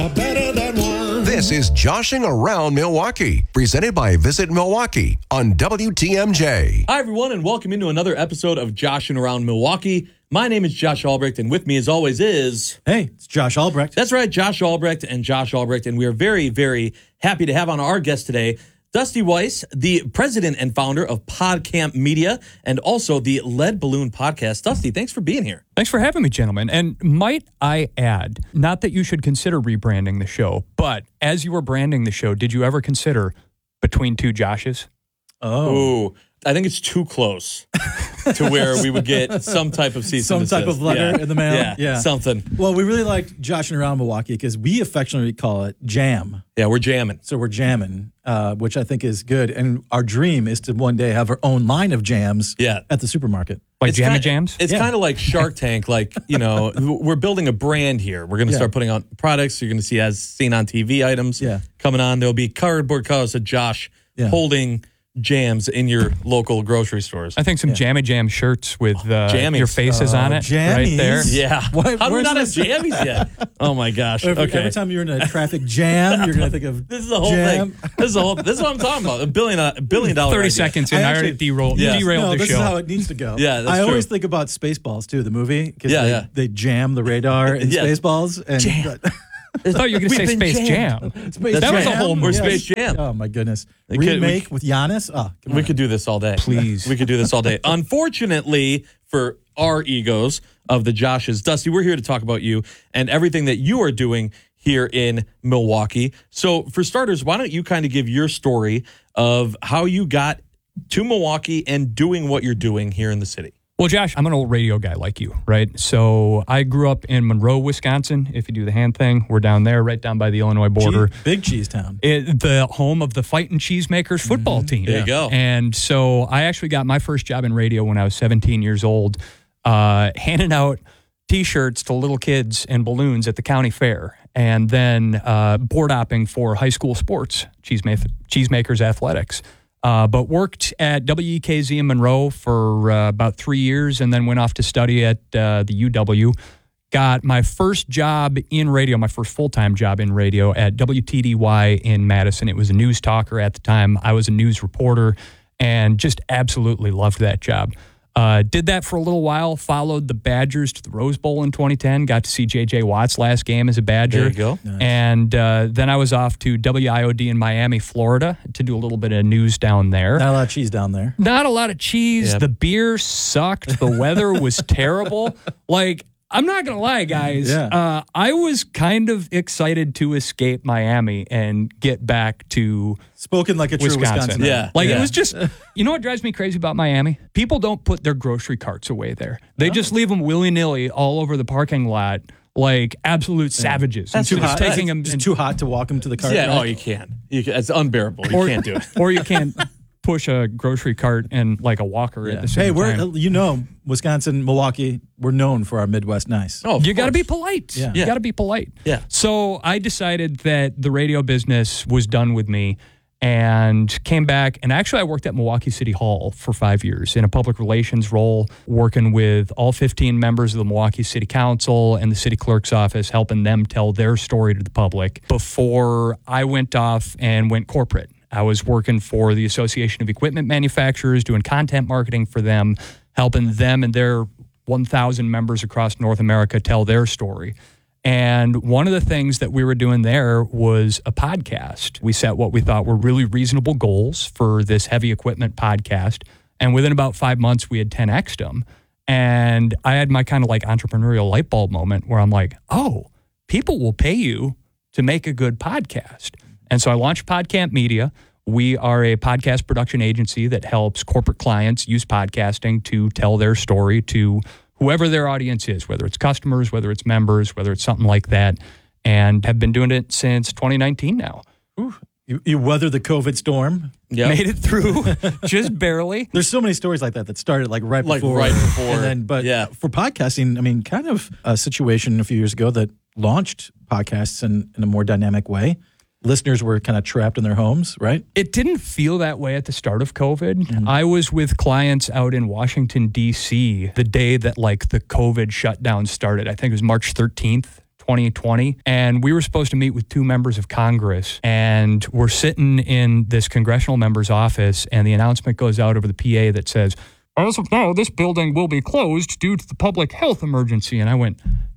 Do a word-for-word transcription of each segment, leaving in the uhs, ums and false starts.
Better than one. This is Joshing Around Milwaukee, presented by Visit Milwaukee on W T M J. Hi, everyone, and welcome into another episode of Joshing Around Milwaukee. My name is Josh Albrecht, and with me, as always, is... Hey, it's Josh Albrecht. That's right, Josh Albrecht and Josh Albrecht, and we are very, very happy to have on our guest today, Dusty Weiss, the president and founder of PodCamp Media, and also the Lead Balloon Podcast. Dusty, thanks for being here. Thanks for having me, gentlemen. And might I add, not that you should consider rebranding the show, but as you were branding the show, did you ever consider Between Two Joshes? Oh. Ooh, I think it's too close to where we would get some type of cease Some and type desist. of letter Yeah. in the mail? Yeah, Yeah. something. Well, we really liked Joshing Around Milwaukee because we affectionately call it Jam. Yeah, we're jamming. So we're jamming, uh, which I think is good. And our dream is to one day have our own line of jams Yeah. at the supermarket. Like It's Jammy kind- Jams? It's Yeah. kind of like Shark Tank. Like, you know, we're building a brand here. We're going to Yeah. start putting out products. You're going to see as seen on T V items Yeah. coming on. There'll be cardboard cutouts of Josh Yeah. holding jams in your local grocery stores. I think some Jammy Jam shirts with uh, Jammies. your faces Oh, on it right jammies. there. Yeah. What- How do we where's not have this- jammies yet? Oh, my gosh. Every, Okay. every time you're in a traffic jam, you're going to think of This is the whole jam. thing. This is the whole. This is what I'm talking about. A billion, a billion dollar. thirty idea. seconds in, I I, already actually- derailed, Yeah. derailed No, the this show. is how it needs to go. Yeah, that's I always true. think about Spaceballs, too, the movie. Because Yeah, they, yeah. they jam the radar in Yeah. Spaceballs. And Jam. I thought you were going to say We've been Space jammed. Jam. Space That was a Jam. whole We're movie. Space Jam. Oh, my goodness. They could- we- Remake with Giannis? Oh, come We on. could do this all day. Please. We could do this all day. Unfortunately, for our egos of the Joshes, Dusty, we're here to talk about you and everything that you are doing here in Milwaukee. So, for starters, why don't you kind of give your story of how you got to Milwaukee and doing what you're doing here in the city? Well, Josh, I'm an old radio guy like you, right? So I grew up in Monroe, Wisconsin. If you do the hand thing, we're down there, right down by the Illinois border. Cheese- Big Cheese Town. It, the home of the Fightin' Cheesemakers football team. There you go. And so I actually got my first job in radio when I was seventeen years old, uh, handing out T-shirts to little kids and balloons at the county fair, and then uh, board opping for high school sports, Cheesema- Cheesemakers athletics. Uh, but worked at W E K Z in Monroe for uh, about three years and then went off to study at uh, the U W. Got my first job in radio, my first full-time job in radio at W T D Y in Madison. It was a news talker at the time. I was a news reporter and just absolutely loved that job. Uh, did that for a little while, followed the Badgers to the Rose Bowl in twenty ten, got to see J J Watt's last game as a Badger. There you go. Nice. And uh, then I was off to W I O D in Miami, Florida to do a little bit of news down there. Not a lot of cheese down there. Not a lot of cheese. Yep. The beer sucked. The weather was terrible. Like, I'm not going to lie, guys. Yeah. Uh, I was kind of excited to escape Miami and get back to Spoken like a true Wisconsin. Wisconsin. Yeah. Like, Yeah. it was just, you know what drives me crazy about Miami? People don't put their grocery carts away there. They just leave them willy-nilly all over the parking lot like absolute savages. That's Instead Too of hot. taking them Just and- too hot to walk them to the car. Yeah. right? Oh, you can. You can. It's unbearable. You or, can't do it. or you can't push a grocery cart and like a walker at the same Hey, we're time. you know Wisconsin, Milwaukee. We're known for our Midwest nice. Oh, of You got to course. be polite. Yeah. You Yeah. got to be polite. Yeah. So I decided that the radio business was done with me and came back. And actually, I worked at Milwaukee City Hall for five years in a public relations role, working with all fifteen members of the Milwaukee City Council and the city clerk's office, helping them tell their story to the public before I went off and went corporate. I was working for the Association of Equipment Manufacturers, doing content marketing for them, helping them and their one thousand members across North America tell their story. And one of the things that we were doing there was a podcast. We set what we thought were really reasonable goals for this heavy equipment podcast. And within about five months, we had ten X'd them. And I had my kind of like entrepreneurial light bulb moment where I'm like, oh, people will pay you to make a good podcast. And so I launched PodCamp Media. We are a podcast production agency that helps corporate clients use podcasting to tell their story to whoever their audience is, whether it's customers, whether it's members, whether it's something like that, and have been doing it since twenty nineteen now. You, you weather the COVID storm. Yep. Made it through just barely. There's so many stories like that that started like right Like before. right before, And then, but yeah. for podcasting, I mean, kind of a situation a few years ago that launched podcasts in, in a more dynamic way. Listeners were kind of trapped in their homes, right? It didn't feel that way at the start of COVID. Mm-hmm. I was with clients out in Washington, D C the day that like the COVID shutdown started. I think it was March thirteenth, twenty twenty, and we were supposed to meet with two members of Congress, and we're sitting in this congressional member's office, and the announcement goes out over the P A that says, as of now, this building will be closed due to the public health emergency. And I went,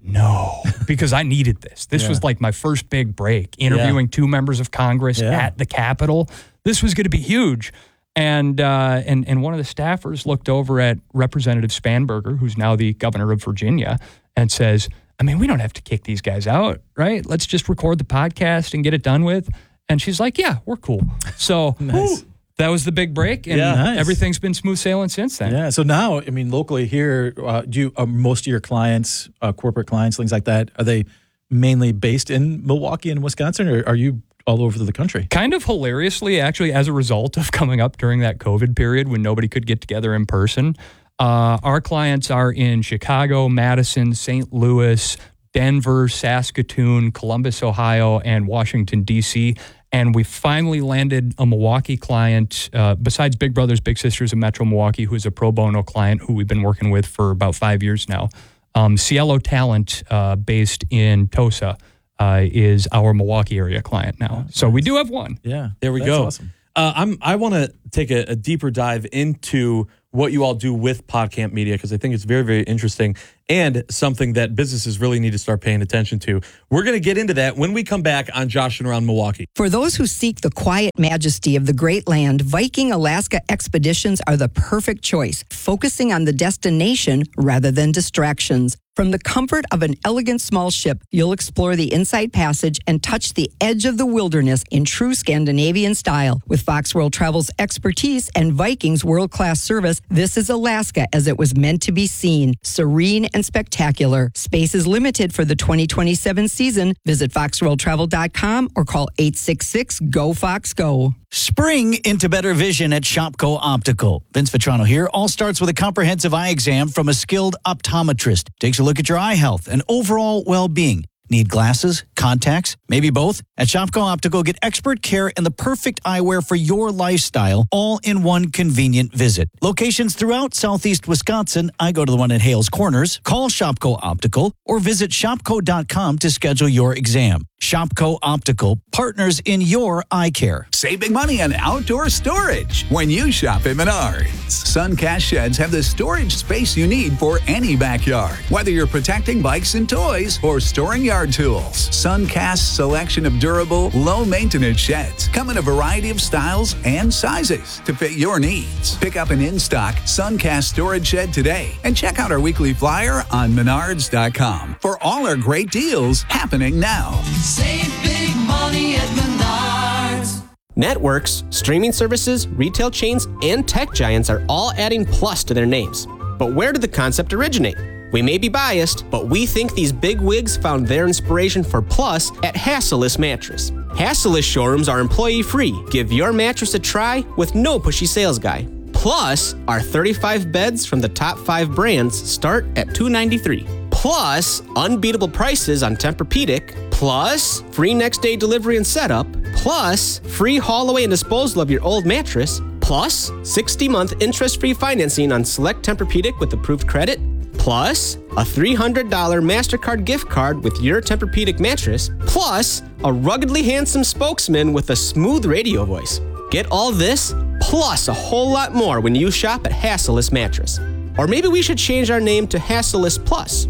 no, because I needed this. This Yeah. was like my first big break, interviewing yeah. two members of Congress yeah. at the Capitol. This was going to be huge. And, uh, and and one of the staffers looked over at Representative Spanberger, who's now the governor of Virginia, and says, I mean, we don't have to kick these guys out, right? Let's just record the podcast and get it done with. And she's like, yeah, we're cool. So nice. That was the big break, and yeah, nice. everything's been smooth sailing since then. Yeah. So now, I mean, locally here, uh, do you, uh, most of your clients, uh, corporate clients, things like that, are they mainly based in Milwaukee and Wisconsin, or are you all over the country? Kind of hilariously, actually, as a result of coming up during that COVID period when nobody could get together in person, uh, our clients are in Chicago, Madison, Saint Louis, Denver, Saskatoon, Columbus, Ohio, and Washington, D C, and we finally landed a Milwaukee client, uh, besides Big Brothers Big Sisters of Metro Milwaukee, who is a pro bono client who we've been working with for about five years now. Um, Cielo Talent, uh, based in Tosa, uh, is our Milwaukee area client now. So nice. We do have one. Yeah. There we That's go. Awesome. Uh, I'm, I want to take a, a deeper dive into what you all do with PodCamp Media, because I think it's very, very interesting and something that businesses really need to start paying attention to. We're going to get into that when we come back on Josh and Around Milwaukee. For those who seek the quiet majesty of the great land, Viking Alaska expeditions are the perfect choice, focusing on the destination rather than distractions. From the comfort of an elegant small ship, you'll explore the Inside Passage and touch the edge of the wilderness in true Scandinavian style. With Fox World Travel's expertise and Viking's world-class service, this is Alaska as it was meant to be seen, serene and spectacular. Space is limited for the twenty twenty-seven season. Visit fox world travel dot com or call eight six six, G O, Fox, Go. Spring into better vision at Shopko Optical. Vince Vitrano here. All starts with a comprehensive eye exam from a skilled optometrist. Takes a look at your eye health and overall well-being. Need glasses, contacts, maybe both? At Shopko Optical, get expert care and the perfect eyewear for your lifestyle, all in one convenient visit. Locations throughout southeast Wisconsin. I go to the one at Hales Corners. Call Shopko Optical or visit shopko dot com to schedule your exam. Shopko Optical, partners in your eye care. Save big money on outdoor storage when you shop at Menards. Suncast sheds have the storage space you need for any backyard. Whether you're protecting bikes and toys or storing yard tools, Suncast's selection of durable, low-maintenance sheds come in a variety of styles and sizes to fit your needs. Pick up an in-stock Suncast storage shed today and check out our weekly flyer on menards dot com for all our great deals happening now. Save big money at Menards. Networks, streaming services, retail chains, and tech giants are all adding plus to their names. But where did the concept originate? We may be biased, but we think these big wigs found their inspiration for plus at Hassellus Mattress. Hassellus showrooms are employee-free. Give your mattress a try with no pushy sales guy. Plus, our thirty-five beds from the top five brands start at two hundred ninety-three dollars. Plus, unbeatable prices on Tempur-Pedic. Plus, free next-day delivery and setup. Plus, free haul away and disposal of your old mattress. Plus, sixty-month interest-free financing on select Tempur-Pedic with approved credit. Plus, a three hundred dollars MasterCard gift card with your Tempur-Pedic mattress. Plus, a ruggedly handsome spokesman with a smooth radio voice. Get all this, plus a whole lot more when you shop at Hassellus Mattress. Or maybe we should change our name to Hassellus Plus.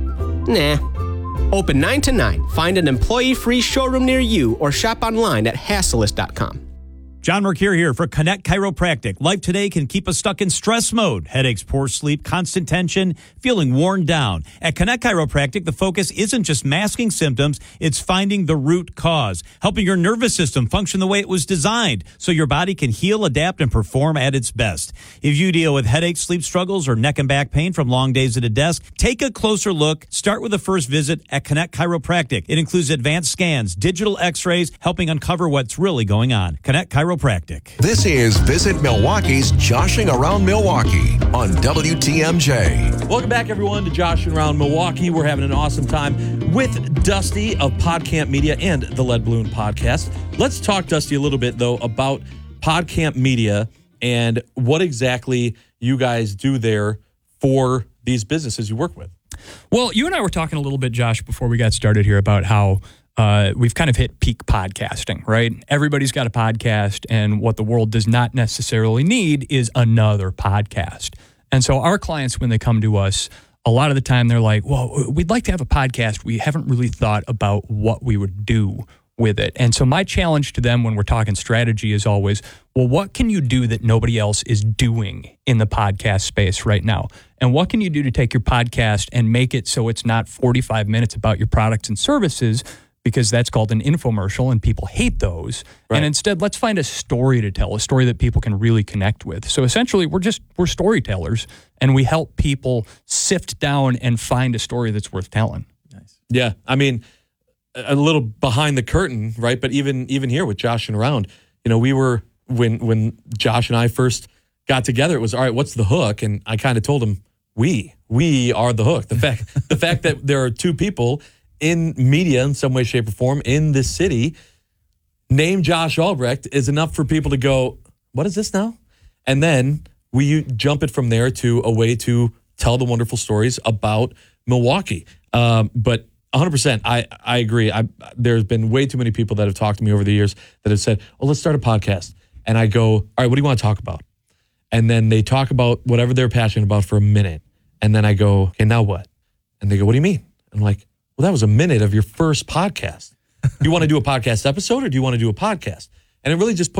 Nah. Open nine to nine. Find an employee-free showroom near you or shop online at hassellus dot com. John Mercure here for Connect Chiropractic. Life today can keep us stuck in stress mode. Headaches, poor sleep, constant tension, feeling worn down. At Connect Chiropractic, the focus isn't just masking symptoms, it's finding the root cause, helping your nervous system function the way it was designed so your body can heal, adapt, and perform at its best. If you deal with headaches, sleep struggles, or neck and back pain from long days at a desk, take a closer look. Start with a first visit at Connect Chiropractic. It includes advanced scans, digital x-rays, helping uncover what's really going on. Connect Chiropractic. This is Visit Milwaukee's Joshing Around Milwaukee on W T M J. Welcome back, everyone, to Joshing Around Milwaukee. We're having an awesome time with Dusty of PodCamp Media and the Lead Balloon Podcast. Let's talk, Dusty, a little bit, though, about PodCamp Media and what exactly you guys do there for these businesses you work with. Well, you and I were talking a little bit, Josh, before we got started here about how uh, we've kind of hit peak podcasting, right? Everybody's got a podcast, and what the world does not necessarily need is another podcast. And so our clients, when they come to us, a lot of the time they're like, well, we'd like to have a podcast. We haven't really thought about what we would do with it. And so my challenge to them when we're talking strategy is always, well, what can you do that nobody else is doing in the podcast space right now? And what can you do to take your podcast and make it so it's not forty-five minutes about your products and services, because that's called an infomercial and people hate those. Right. And instead, let's find a story to tell, a story that people can really connect with. So essentially, we're just, we're storytellers, and we help people sift down and find a story that's worth telling. Nice. Yeah. I mean, a little behind the curtain, right? But even even here with Josh and Around, you know, we were, when when Josh and I first got together, it was, all right, what's the hook? And I kind of told him, we, we are the hook. The fact, the fact that there are two people in media in some way, shape, or form in this city named Josh Albrecht is enough for people to go, what is this now? And then we jump it from there to a way to tell the wonderful stories about Milwaukee. Um, but one hundred percent, I, I agree. I, there's been way too many people that have talked to me over the years that have said, oh, let's start a podcast. And I go, all right, what do you want to talk about? And then they talk about whatever they're passionate about for a minute. And then I go, okay, now what? And they go, what do you mean? I'm like, well, that was a minute of your first podcast. Do you want to do a podcast episode, or do you want to do a podcast? And it really just put